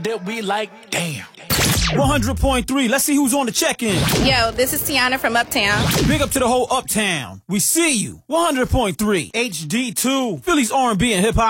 that we like, damn. 100.3. Let's see who's on the check-in. Yo, this is Tiana from Uptown. Big up to the whole Uptown. We see you. 100.3. HD2. Philly's R&B and hip-hop.